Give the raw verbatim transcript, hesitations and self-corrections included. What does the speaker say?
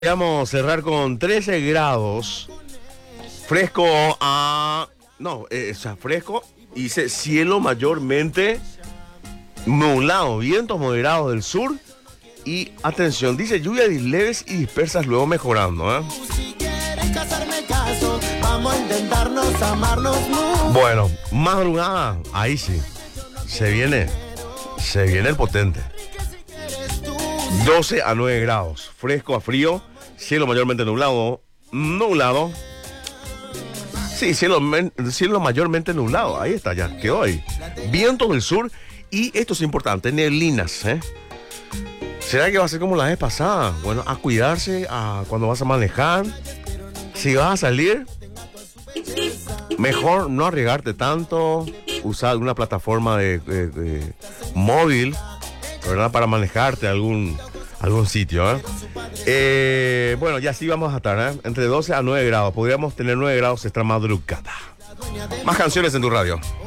Vamos a cerrar con trece grados, fresco a... No, eh, o sea, fresco, y dice cielo mayormente nublado, vientos moderados del sur y, atención, dice lluvias leves y dispersas luego mejorando, ¿eh? Si quieres casarme caso, vamos a intentarnos amarnos mucho. Bueno, madrugada, ahí sí, se viene, se viene el potente. doce a nueve grados, fresco a frío, cielo mayormente nublado, nublado. Sí, cielo, men, cielo mayormente nublado, ahí está, ya quedó ahí. Vientos del sur y esto es importante, neblinas, ¿eh? ¿Será que va a ser como la vez pasada? Bueno, a cuidarse a cuando vas a manejar. Si vas a salir, mejor no arriesgarte tanto, usar alguna plataforma de, de, de móvil, ¿verdad? Para manejarte a algún, algún sitio, ¿eh? Eh, bueno, ya sí vamos a estar, ¿eh? Entre doce a nueve grados. Podríamos tener nueve grados esta madrugada. Más canciones en tu radio.